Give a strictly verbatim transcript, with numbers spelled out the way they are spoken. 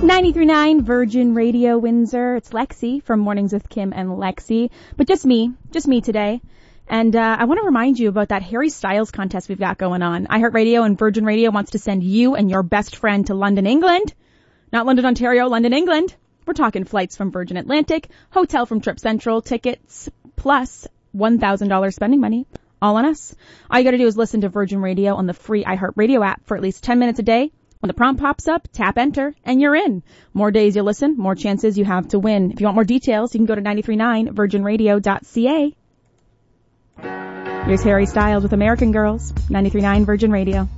ninety-three point nine Virgin Radio Windsor. It's Lexi from Mornings with Kim and Lexi. But just me. Just me today. And uh, I want to remind you about that Harry Styles contest we've got going on. iHeartRadio and Virgin Radio wants to send you and your best friend to London, England. Not London, Ontario, London, England. We're talking flights from Virgin Atlantic, hotel from Trip Central, tickets, plus one thousand dollars spending money. All on us. All you got to do is listen to Virgin Radio on the free iHeartRadio app for at least ten minutes a day. When the prompt pops up, tap enter, and you're in. More days you listen, more chances you have to win. If you want more details, you can go to ninety-three point nine virgin radio dot c a. Here's Harry Styles with American Girls, ninety-three point nine Virgin Radio.